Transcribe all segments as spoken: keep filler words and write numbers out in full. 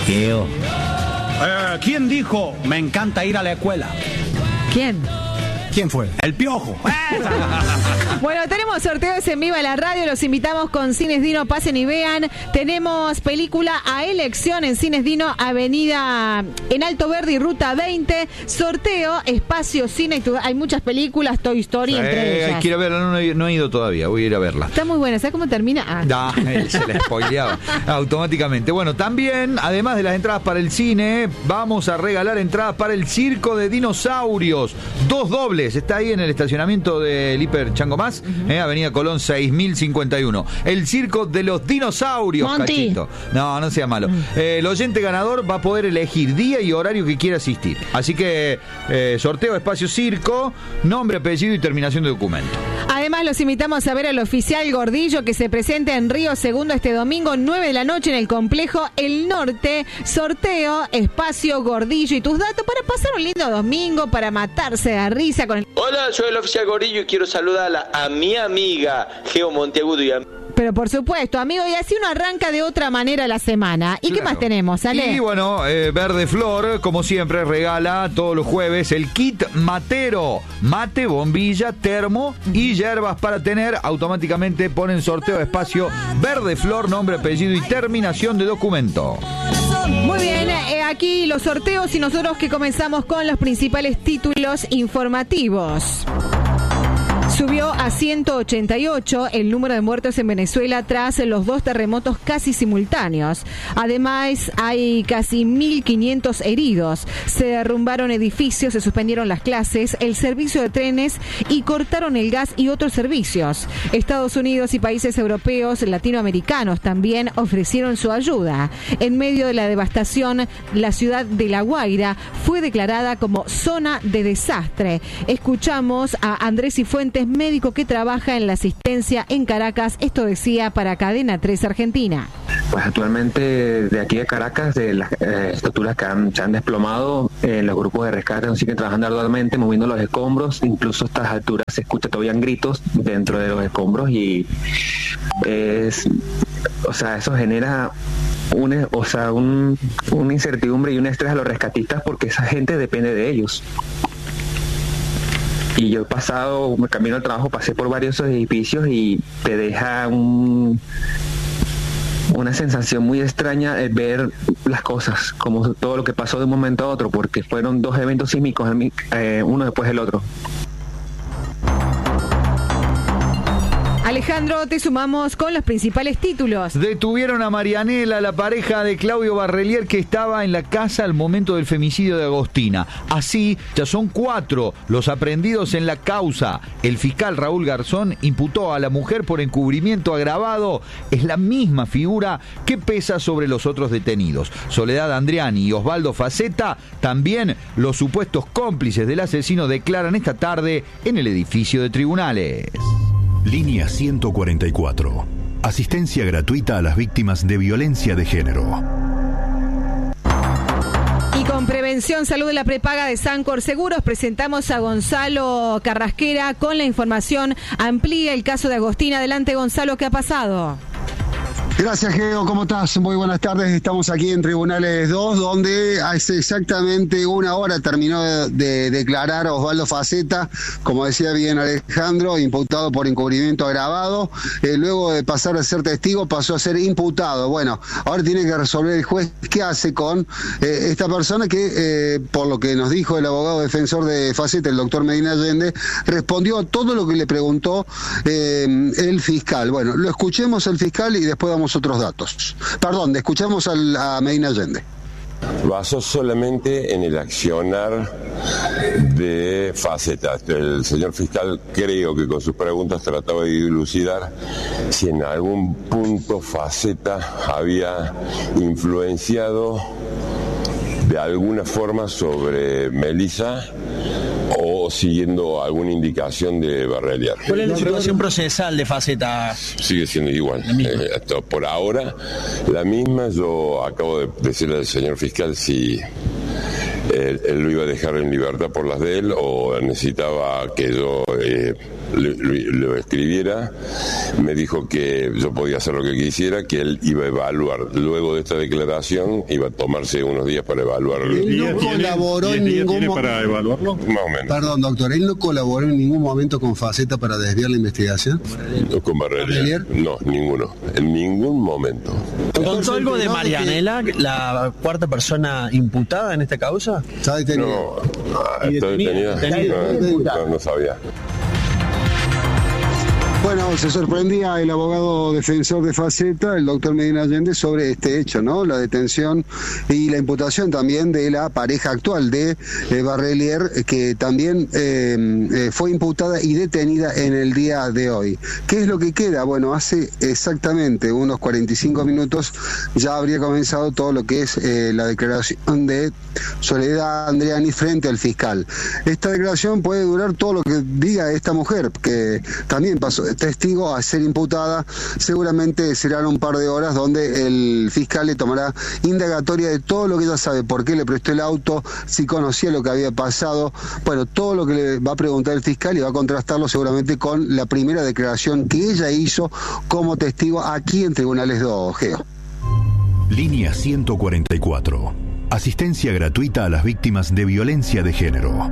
Geo. Eh, ¿Quién dijo me encanta ir a la escuela? ¿Quién? ¿Quién fue? El Piojo. Bueno, tenemos sorteos en vivo en la radio. Los invitamos con Cines Dino. Pasen y vean. Tenemos película a elección en Cines Dino, Avenida en Alto Verde y Ruta veinte. Sorteo, espacio, cine. Hay muchas películas, Toy Story eh, entre ellas. Quiero verla, no, no, no he ido todavía. Voy a ir a verla. Está muy buena. ¿Sabes cómo termina? Ah. Da, se la spoileaba automáticamente. Bueno, también, además de las entradas para el cine, vamos a regalar entradas para el Circo de Dinosaurios. Dos dobles. Está ahí en el estacionamiento del Hiper Chango Más, uh-huh. eh, Avenida Colón seis mil cincuenta y uno. El Circo de los Dinosaurios, Monty. Cachito. No, no sea malo. Uh-huh. Eh, el oyente ganador va a poder elegir día y horario que quiera asistir. Así que eh, sorteo espacio circo, nombre, apellido y terminación de documento. Además, los invitamos a ver al oficial Gordillo, que se presenta en Río Segundo este domingo, nueve de la noche, en el complejo El Norte. Sorteo, espacio Gordillo y tus datos para pasar un lindo domingo, para matarse de risa con el... Hola, soy el oficial Gordillo y quiero saludar a, la, a mi amiga Geo Monteagudo y a... Pero por supuesto, amigo, y así uno arranca de otra manera la semana. ¿Y claro. qué más tenemos, Ale? Y bueno, eh, Verde Flor, como siempre, regala todos los jueves el kit matero. Mate, bombilla, termo y hierbas para tener. Automáticamente ponen sorteo espacio Verde Flor, nombre, apellido y terminación de documento. Muy bien, eh, aquí los sorteos y nosotros que comenzamos con los principales títulos informativos. Subió a ciento ochenta y ocho el número de muertos en Venezuela tras los dos terremotos casi simultáneos. Además, hay casi mil quinientos heridos. Se derrumbaron edificios, se suspendieron las clases, el servicio de trenes y cortaron el gas y otros servicios. Estados Unidos y países europeos, latinoamericanos también ofrecieron su ayuda. En medio de la devastación, la ciudad de La Guaira fue declarada como zona de desastre. Escuchamos a Andrés Cifuentes, médico que trabaja en la asistencia en Caracas. Esto decía para Cadena tres Argentina. Pues actualmente de aquí de Caracas, de las eh, estructuras que han, se han desplomado, eh, los grupos de rescate siguen trabajando arduamente, moviendo los escombros. Incluso a estas alturas se escucha todavía gritos dentro de los escombros y es, o sea, eso genera una, o sea, un, una incertidumbre y un estrés a los rescatistas porque esa gente depende de ellos. Y yo he pasado, me camino al trabajo, pasé por varios edificios y te deja un, una sensación muy extraña de ver las cosas, como todo lo que pasó de un momento a otro, porque fueron dos eventos sísmicos, eh, uno después del otro. Alejandro, te sumamos con los principales títulos. Detuvieron a Marianela, la pareja de Claudio Barrelier, que estaba en la casa al momento del femicidio de Agostina. Así, ya son cuatro los aprehendidos en la causa. El fiscal Raúl Garzón imputó a la mujer por encubrimiento agravado. Es la misma figura que pesa sobre los otros detenidos. Soledad Andriani y Osvaldo Faceta, también los supuestos cómplices del asesino, declaran esta tarde en el edificio de tribunales. Línea ciento cuarenta y cuatro. Asistencia gratuita a las víctimas de violencia de género. Y con Prevención Salud de la Prepaga de Sancor Seguros presentamos a Gonzalo Carrasquera con la información. Amplía el caso de Agostina. Adelante, Gonzalo, ¿qué ha pasado? Gracias, Geo. ¿Cómo estás? Muy buenas tardes. Estamos aquí en Tribunales dos, donde hace exactamente una hora terminó de, de declarar Osvaldo Faceta, como decía bien Alejandro, imputado por encubrimiento agravado. Eh, luego de pasar a ser testigo, pasó a ser imputado. Bueno, ahora tiene que resolver el juez qué hace con eh, esta persona que, eh, por lo que nos dijo el abogado defensor de Faceta, el doctor Medina Allende, respondió a todo lo que le preguntó eh, el fiscal. Bueno, lo escuchemos al fiscal y después vamos otros datos. Perdón, escuchamos al, a Medina Allende. Basó solamente en el accionar de Faceta. El señor fiscal, creo que con sus preguntas trataba de dilucidar si en algún punto Faceta había influenciado de alguna forma sobre Melissa o siguiendo alguna indicación de Barrelier. ¿Cuál es la situación procesal de Faceta? Sigue siendo igual. Eh, hasta por ahora, la misma. Yo acabo de decirle al señor fiscal si él, él lo iba a dejar en libertad por las de él o necesitaba que yo eh, le, le, lo escribiera, me dijo que yo podía hacer lo que quisiera, que él iba a evaluar. Luego de esta declaración, iba a tomarse unos días para evaluarlo. ¿Él no colaboró en ningún momento para evaluarlo? Más o menos. Perdón, doctor, ¿él no colaboró en ningún momento con Faceta para desviar la investigación? No, con Barrelier. No, ninguno. En ningún momento. ¿Contó algo de Marianela, la cuarta persona imputada en esta causa? ¿Está detenido? No, ah, ¿está detenida? No, no, no sabía. Bueno, se sorprendía el abogado defensor de Faceta, el doctor Medina Allende, sobre este hecho, ¿no? La detención y la imputación también de la pareja actual de eh, Barrelier, que también eh, eh, fue imputada y detenida en el día de hoy. ¿Qué es lo que queda? Bueno, hace exactamente unos cuarenta y cinco minutos ya habría comenzado todo lo que es eh, la declaración de Soledad Andreani frente al fiscal. Esta declaración puede durar todo lo que diga esta mujer, que también pasó testigo a ser imputada. Seguramente serán un par de horas donde el fiscal le tomará indagatoria de todo lo que ella sabe, por qué le prestó el auto, si conocía lo que había pasado, bueno, todo lo que le va a preguntar el fiscal, y va a contrastarlo seguramente con la primera declaración que ella hizo como testigo aquí en Tribunales dos, Geo. Línea ciento cuarenta y cuatro. Asistencia gratuita a las víctimas de violencia de género.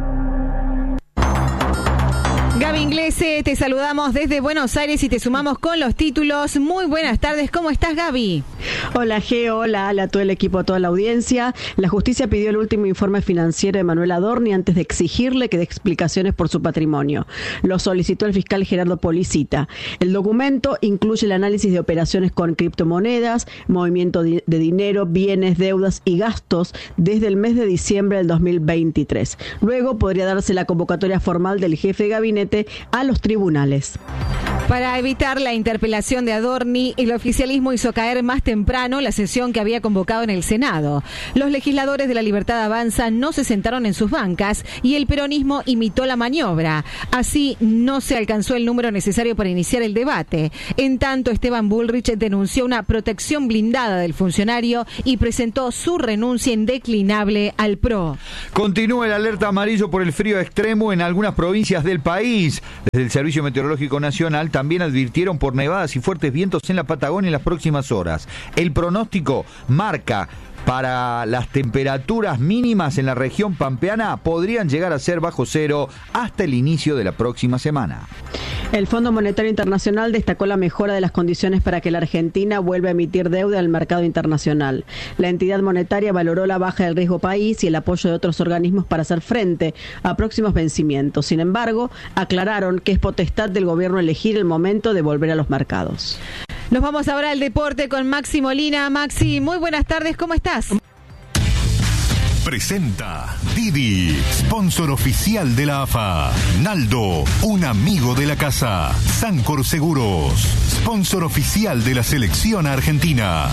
Gaby Inglese, te saludamos desde Buenos Aires y te sumamos con los títulos. Muy buenas tardes, ¿cómo estás, Gaby? Hola, Geo, hola, a todo el equipo, a toda la audiencia. La justicia pidió el último informe financiero de Manuel Adorni antes de exigirle que dé explicaciones por su patrimonio. Lo solicitó el fiscal Gerardo Policita. El documento incluye el análisis de operaciones con criptomonedas, movimiento de dinero, bienes, deudas y gastos desde el mes de diciembre del dos mil veintitrés. Luego podría darse la convocatoria formal del jefe de gabinete a los tribunales. Para evitar la interpelación de Adorni, el oficialismo hizo caer más temprano la sesión que había convocado en el Senado. Los legisladores de La Libertad Avanza no se sentaron en sus bancas y el peronismo imitó la maniobra. Así, no se alcanzó el número necesario para iniciar el debate. En tanto, Esteban Bullrich denunció una protección blindada del funcionario y presentó su renuncia indeclinable al P R O. Continúa el alerta amarillo por el frío extremo en algunas provincias del país. Desde el Servicio Meteorológico Nacional también advirtieron por nevadas y fuertes vientos en la Patagonia en las próximas horas. El pronóstico marca para las temperaturas mínimas en la región pampeana podrían llegar a ser bajo cero hasta el inicio de la próxima semana. El Fondo Monetario Internacional destacó la mejora de las condiciones para que la Argentina vuelva a emitir deuda al mercado internacional. La entidad monetaria valoró la baja del riesgo país y el apoyo de otros organismos para hacer frente a próximos vencimientos. Sin embargo, aclararon que es potestad del gobierno elegir el momento de volver a los mercados. Nos vamos ahora al deporte con Maxi Molina. Maxi, muy buenas tardes, ¿cómo estás? Presenta Didi, sponsor oficial de la A F A. Naldo, un amigo de la casa. Sancor Seguros, sponsor oficial de la selección argentina.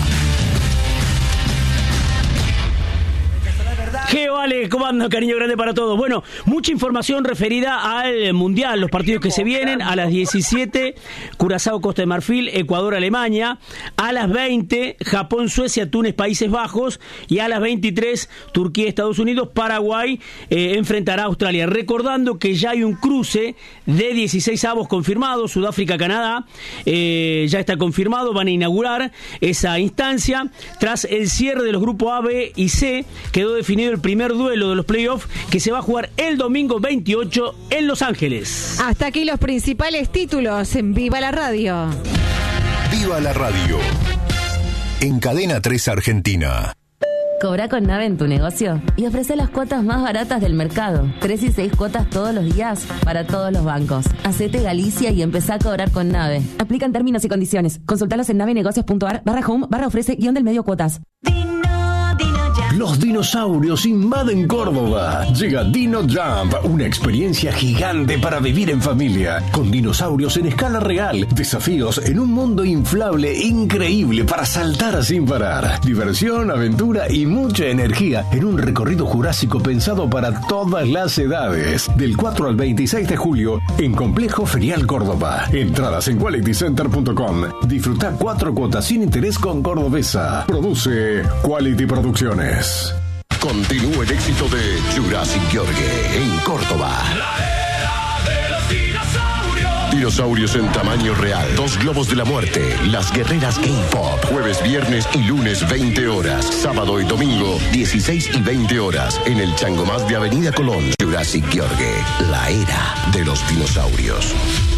Geo, Ale, ¿cómo anda? Cariño grande para todos. Bueno, mucha información referida al Mundial, los partidos que se vienen. A las diecisiete, Curazao, Costa de Marfil, Ecuador, Alemania. A las veinte, Japón, Suecia, Túnez, Países Bajos. Y a las veintitrés, Turquía, Estados Unidos, Paraguay eh, enfrentará a Australia. Recordando que ya hay un cruce de dieciséis avos confirmados, Sudáfrica, Canadá. Eh, ya está confirmado, van a inaugurar esa instancia. Tras el cierre de los grupos A, B y C, quedó definido el primer duelo de los playoffs que se va a jugar el domingo veintiocho en Los Ángeles. Hasta aquí los principales títulos en Viva la Radio. Viva la Radio. En Cadena tres Argentina. Cobra con Nave en tu negocio y ofrece las cuotas más baratas del mercado. Tres y seis cuotas todos los días para todos los bancos. Hacete Galicia y empezá a cobrar con Nave. Aplican términos y condiciones. Consultalos en navenegocios.ar barra home barra ofrece guión del medio cuotas. Los dinosaurios invaden Córdoba. Llega Dino Jump, una experiencia gigante para vivir en familia. Con dinosaurios en escala real, desafíos en un mundo inflable increíble para saltar sin parar. Diversión, aventura y mucha energía en un recorrido jurásico pensado para todas las edades. Del cuatro al veintiséis de julio en Complejo Ferial Córdoba. Entradas en quality center punto com. Disfruta cuatro cuotas sin interés con Cordobesa. Produce Quality Producciones. Continúa el éxito de Jurassic Yorgue en Córdoba. La era de los dinosaurios. dinosaurios en tamaño real, dos globos de la muerte, las guerreras K-Pop. Jueves, viernes y lunes veinte horas. Sábado y domingo dieciséis y veinte horas. En el Changomás de Avenida Colón. Jurassic George, la era de los dinosaurios.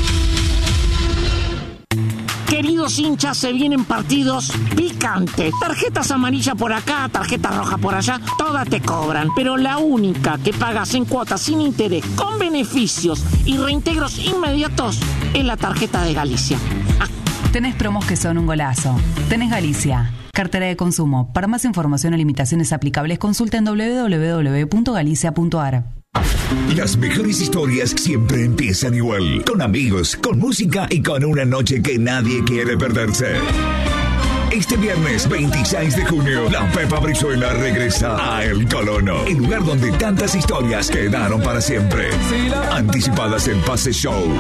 Queridos hinchas, se vienen partidos picantes. Tarjetas amarillas por acá, tarjeta roja por allá, todas te cobran. Pero la única que pagas en cuotas sin interés, con beneficios y reintegros inmediatos, es la tarjeta de Galicia. Ah. Tenés promos que son un golazo. Tenés Galicia. Cartera de consumo. Para más información o limitaciones aplicables, consulta en doble u doble u doble u punto galicia punto a r. Las mejores historias siempre empiezan igual, con amigos, con música y con una noche que nadie quiere perderse. Este viernes veintiséis de junio, la Pepa Brizuela regresa a El Colono, el lugar donde tantas historias quedaron para siempre. Anticipadas en Pase Show.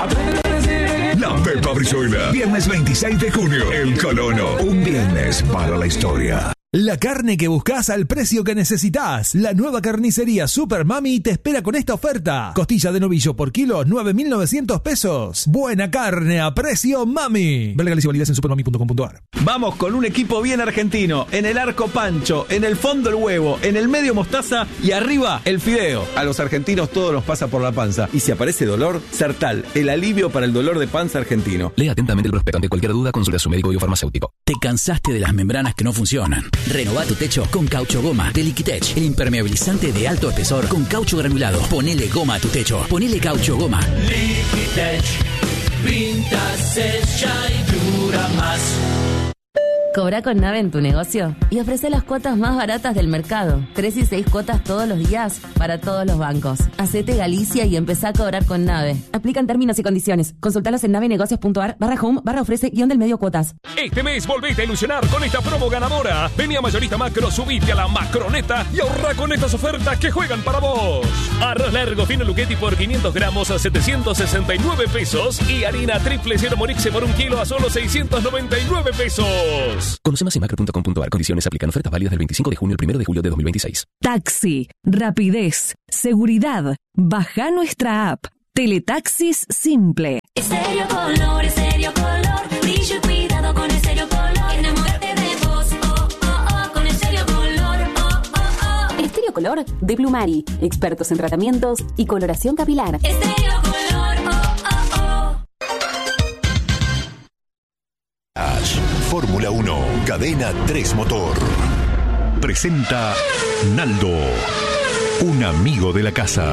La Pepa Brizuela, viernes veintiséis de junio, El Colono, un viernes para la historia. La carne que buscas al precio que necesitas. La nueva carnicería Super Mami te espera con esta oferta. Costilla de novillo por kilo, nueve mil novecientos pesos. Buena carne a precio Mami. Ve Galicia, validez en supermami punto com punto a r. Vamos con un equipo bien argentino. En el arco Pancho, en el fondo el huevo, en el medio mostaza y arriba el fideo. A los argentinos todo nos pasa por la panza. Y si aparece dolor, Sertal, el alivio para el dolor de panza argentino. Lea atentamente el prospecto. Ante cualquier duda, consulta a su médico o farmacéutico. ¿Te cansaste de las membranas que no funcionan? Renová tu techo con Caucho Goma de Liquitech, el impermeabilizante de alto espesor con caucho granulado. Ponele goma a tu techo. Ponele Caucho Goma. Liquitech, pinta, sella y dura más. Cobra con Nave en tu negocio y ofrece las cuotas más baratas del mercado. Tres y seis cuotas todos los días para todos los bancos. Hacete Galicia y empezá a cobrar con Nave. Aplican términos y condiciones. Consultalos en navenegocios punto a r barra home barra ofrece guión del medio cuotas. Este mes volvete a ilusionar con esta promo ganadora. Vení a Mayorista Macro, subite a la Macroneta y ahorra con estas ofertas que juegan para vos. Arroz largo fino Luchetti por quinientos gramos a setecientos sesenta y nueve pesos y harina triple cero Morixe por un kilo a solo seiscientos noventa y nueve pesos. Conoce más en macro punto com punto a r. Condiciones aplican. Ofertas válidas del veinticinco de junio al primero de julio de dos mil veintiséis. Taxi, rapidez, seguridad. Baja nuestra app. Teletaxis Simple. Estéreo Color, Estéreo Color. Brillo y cuidado con Estéreo Color. Enamórate de vos, oh, oh, oh. Con Estéreo Color, oh, oh, oh. Estéreo Color de Plumari. Expertos en tratamientos y coloración capilar. Estéreo Color, oh, oh, oh. Fórmula uno, Cadena tres Motor. Presenta Naldo, un amigo de la casa.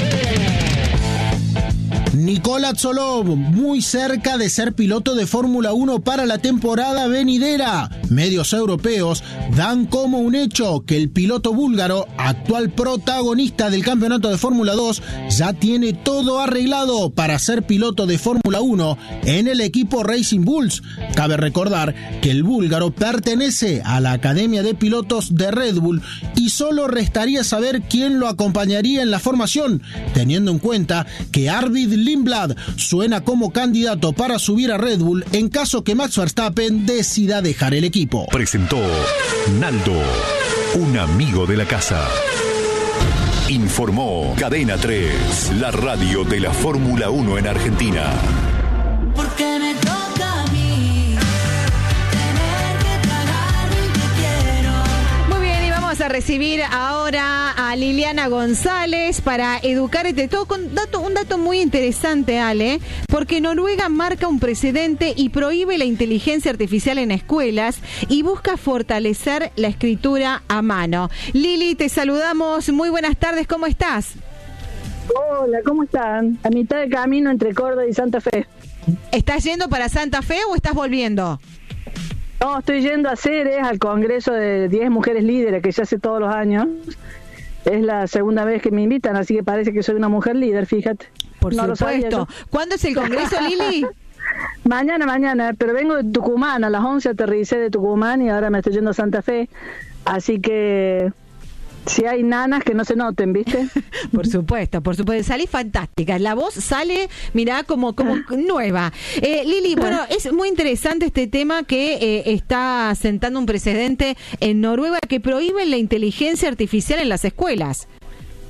Nikola Tsolov, muy cerca de ser piloto de Fórmula uno para la temporada venidera. Medios europeos dan como un hecho que el piloto búlgaro, actual protagonista del campeonato de Fórmula dos, ya tiene todo arreglado para ser piloto de Fórmula uno en el equipo Racing Bulls. Cabe recordar que el búlgaro pertenece a la Academia de Pilotos de Red Bull y solo restaría saber quién lo acompañaría en la formación, teniendo en cuenta que Arvid Lindblad suena como candidato para subir a Red Bull en caso que Max Verstappen decida dejar el equipo. Presentó Naldo, un amigo de la casa. Informó Cadena tres, la radio de la Fórmula uno en Argentina. Porque me toca a mí tener que tragar lo que quiero. Muy bien, y vamos a recibir ahora a Liliana González para educarte todo con dato, un dato muy interesante, Ale, porque Noruega marca un precedente y prohíbe la inteligencia artificial en escuelas y busca fortalecer la escritura a mano. Lili, te saludamos, muy buenas tardes, ¿cómo estás? Hola, ¿cómo están? A mitad de camino entre Córdoba y Santa Fe. ¿Estás yendo para Santa Fe o estás volviendo? No, estoy yendo a Ceres, al Congreso de diez Mujeres Líderes, que se hace todos los años. Es la segunda vez que me invitan, así que parece que soy una mujer líder, fíjate. Por no supuesto. ¿Cuándo es el Congreso, Lili? Mañana, mañana, pero vengo de Tucumán, a las once aterricé de Tucumán y ahora me estoy yendo a Santa Fe, así que... Si hay nanas que no se noten, ¿viste? Por supuesto, por supuesto. Salí fantástica. La voz sale, mirá, como, como nueva. Eh, Lili, bueno, es muy interesante este tema que eh, está sentando un precedente en Noruega que prohíbe la inteligencia artificial en las escuelas.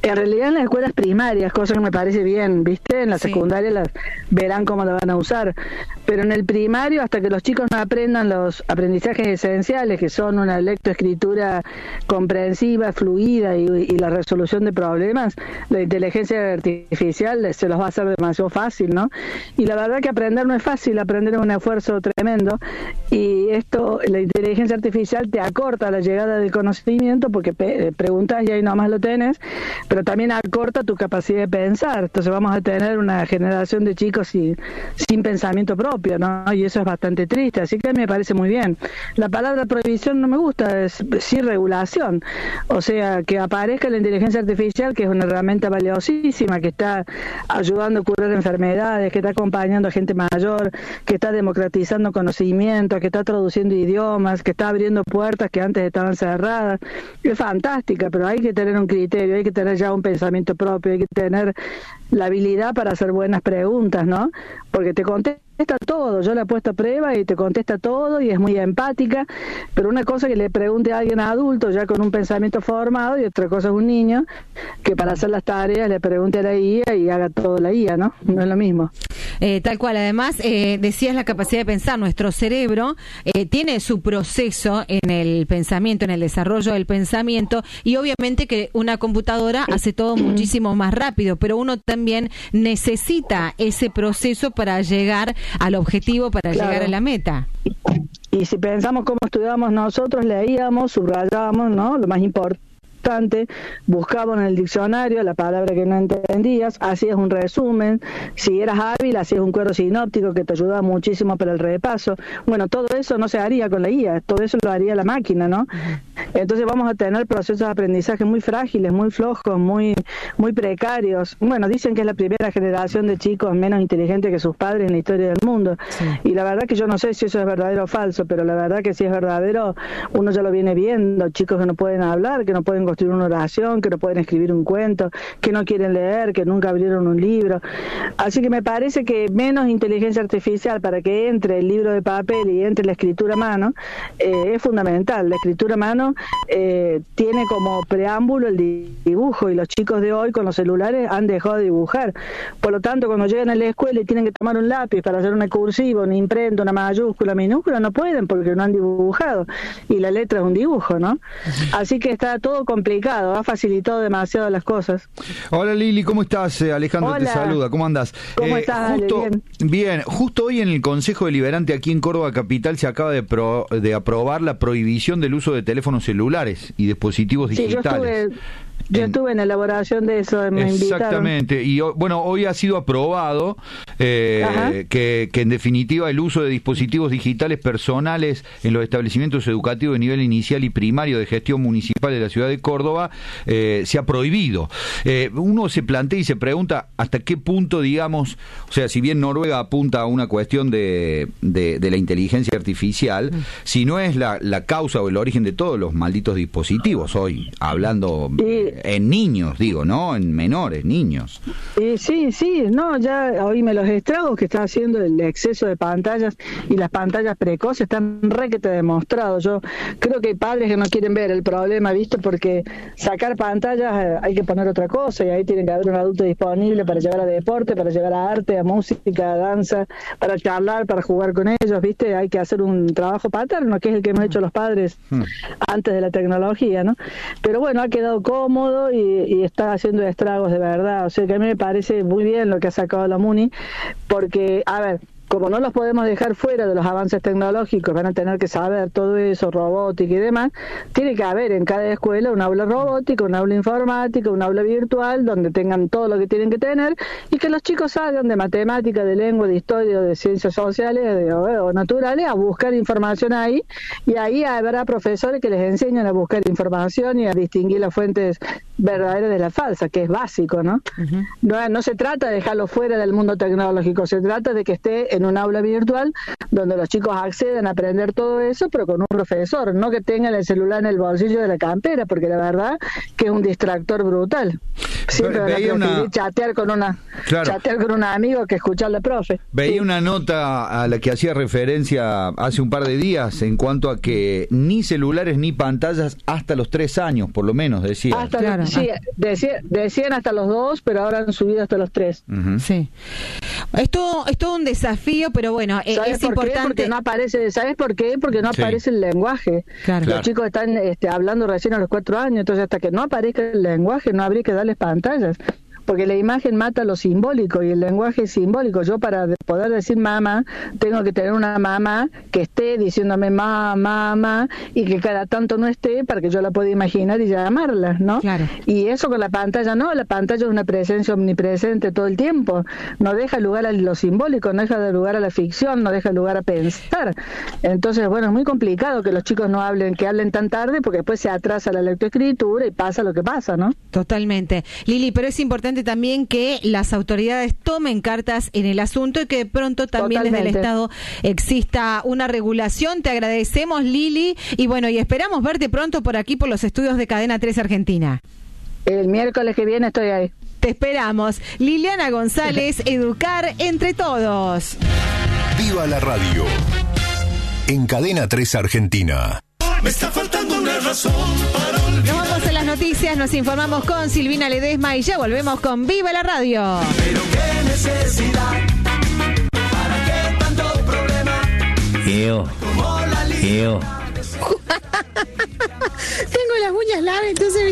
En realidad en las escuelas primarias, cosa que me parece bien, ¿viste? En la Sí. secundaria las verán cómo la van a usar, pero en el primario, hasta que los chicos no aprendan los aprendizajes esenciales, que son una lectoescritura comprensiva, fluida y, y la resolución de problemas, la inteligencia artificial se los va a hacer demasiado fácil, ¿no? Y la verdad que aprender no es fácil, aprender es un esfuerzo tremendo, y esto, la inteligencia artificial te acorta la llegada del conocimiento porque pe- preguntas y ahí nomás lo tenés, pero también acorta tu capacidad de pensar. Entonces vamos a tener una generación de chicos sin, sin pensamiento propio, ¿no? Y eso es bastante triste, así que me parece muy bien. La palabra prohibición no me gusta, es sí regulación, o sea, que aparezca la inteligencia artificial, que es una herramienta valiosísima, que está ayudando a curar enfermedades, que está acompañando a gente mayor, que está democratizando conocimiento, que está traduciendo idiomas, que está abriendo puertas que antes estaban cerradas. Es fantástica, pero hay que tener un criterio, hay que tener ya un pensamiento propio, hay que tener la habilidad para hacer buenas preguntas, ¿no? Porque te contesta todo, yo la he puesto a prueba y te contesta todo y es muy empática, pero una cosa que le pregunte a alguien adulto ya con un pensamiento formado y otra cosa es un niño que para hacer las tareas le pregunte a la I A y haga todo la I A, ¿no? No es lo mismo. Eh, tal cual, además, eh, decías la capacidad de pensar, nuestro cerebro eh, tiene su proceso en el pensamiento, en el desarrollo del pensamiento, y obviamente que una computadora hace todo muchísimo más rápido, pero uno también necesita ese proceso para llegar al objetivo, para Claro. llegar a la meta. Y si pensamos cómo estudiábamos nosotros, leíamos, subrayábamos, ¿no? Lo más importante, buscábamos en el diccionario la palabra que no entendías, hacías un resumen, si eras hábil, hacías un cuadro sinóptico que te ayudaba muchísimo para el repaso. Bueno, todo eso no se haría con la I A, todo eso lo haría la máquina, ¿no? Entonces vamos a tener procesos de aprendizaje muy frágiles, muy flojos, muy muy precarios. Bueno, dicen que es la primera generación de chicos menos inteligentes que sus padres en la historia del mundo. Sí. Y la verdad que yo no sé si eso es verdadero o falso, pero la verdad que si es verdadero, uno ya lo viene viendo, chicos que no pueden hablar, que no pueden construir una oración, que no pueden escribir un cuento, que no quieren leer, que nunca abrieron un libro. Así que me parece que menos inteligencia artificial para que entre el libro de papel y entre la escritura a mano eh, es fundamental. La escritura a mano eh, tiene como preámbulo el dibujo, y los chicos de hoy con los celulares han dejado de dibujar. Por lo tanto, cuando llegan a la escuela y tienen que tomar un lápiz para hacer una cursiva, una imprenta, una mayúscula, minúscula, no pueden porque no han dibujado, y la letra es un dibujo, ¿no? Así que está todo complicado, ha facilitado demasiado las cosas. Hola Lili, ¿cómo estás? Eh, Alejandro Hola. te saluda, ¿cómo andás? ¿Cómo Eh, estás, Ale? justo, Bien. bien, justo hoy en el Consejo Deliberante aquí en Córdoba Capital se acaba de, pro- de aprobar la prohibición del uso de teléfonos celulares y dispositivos Sí, yo digitales. estuve, yo En- estuve en la elaboración de eso, me invitaron. Exactamente, y ho- bueno, hoy ha sido aprobado eh, que, que en definitiva el uso de dispositivos digitales personales en los establecimientos educativos de nivel inicial y primario de gestión municipal de la ciudad de Córdoba eh, se ha prohibido. Eh, uno se plantea y se pregunta hasta qué punto, digamos, o sea, si bien Noruega apunta a una cuestión de, de, de la inteligencia artificial, mm. si no es la, la causa o el origen de todos los malditos dispositivos hoy, hablando Sí. en niños, digo, ¿no? En menores, niños. Y sí, sí, no, ya oíme los estragos que está haciendo el exceso de pantallas y las pantallas precoces están requete demostrados. Yo creo que hay padres que no quieren ver el problema, ¿viste? Porque sacar pantallas eh, hay que poner otra cosa, y ahí tiene que haber un adulto disponible para llevar a deporte, para llevar a arte, a música, a danza, para charlar, para jugar con ellos, ¿viste? Hay que hacer un trabajo paterno, que es el que hemos hecho los padres hmm. antes de la tecnología, ¿no? Pero bueno, ha quedado cómodo y, y está haciendo estragos de verdad. O sea que a mí me parece muy bien lo que ha sacado la MUNI, porque, a ver, como no los podemos dejar fuera de los avances tecnológicos, van a tener que saber todo eso, robótica y demás, tiene que haber en cada escuela un aula robótica, un aula informática, un aula virtual, donde tengan todo lo que tienen que tener, y que los chicos salgan de matemática, de lengua, de historia, de ciencias sociales de, o, o naturales a buscar información ahí, y ahí habrá profesores que les enseñan a buscar información y a distinguir las fuentes verdaderas de las falsas, que es básico, ¿no? Uh-huh. No, no se trata de dejarlo fuera del mundo tecnológico, se trata de que esté en un aula virtual donde los chicos acceden a aprender todo eso, pero con un profesor, no que tengan el celular en el bolsillo de la campera, porque la verdad que es un distractor brutal. Siempre van a preferir una... chatear con una claro. chatear con un amigo que escucharle al profe. Veía sí. una nota a la que hacía referencia hace un par de días en cuanto a que ni celulares ni pantallas hasta los tres años, por lo menos, decía. Hasta claro. los Claro. Sí, decía- decían hasta los dos, pero ahora han subido hasta los tres. Uh-huh. Sí. Es todo, es todo un desafío, pero bueno, eh, ¿Sabes es por importante. qué? Porque no aparece, ¿sabes por qué? Porque no Sí. aparece el lenguaje. Claro. Los Claro. chicos están este, hablando recién a los cuatro años, entonces hasta que no aparezca el lenguaje no habría que darles pantallas. Porque la imagen mata lo simbólico y el lenguaje es simbólico. Yo para de- poder decir mamá, tengo que tener una mamá que esté diciéndome mamá, mamá, y que cada tanto no esté para que yo la pueda imaginar y llamarla, ¿no? Claro. Y eso con la pantalla no, la pantalla es una presencia omnipresente todo el tiempo. No deja lugar a lo simbólico, no deja lugar a la ficción, no deja lugar a pensar. Entonces, bueno, es muy complicado que los chicos no hablen, que hablen tan tarde, porque después se atrasa la lectoescritura y pasa lo que pasa, ¿no? Totalmente. Lili, pero es importante también que las autoridades tomen cartas en el asunto y que de pronto también desde el Totalmente. Estado exista una regulación. Te agradecemos, Lili, y bueno, y esperamos verte pronto por aquí por los estudios de Cadena tres Argentina. El miércoles que viene estoy ahí. Te esperamos. Liliana González, Educar entre Todos. Viva la radio. En Cadena tres Argentina. Me está faltando una razón para Nos olvidar. vamos a las noticias, nos informamos con Silvina Ledesma y ya volvemos con Viva la Radio. Pero qué necesidad, para qué tanto problema. Eo, Eo. Tengo las uñas largas, entonces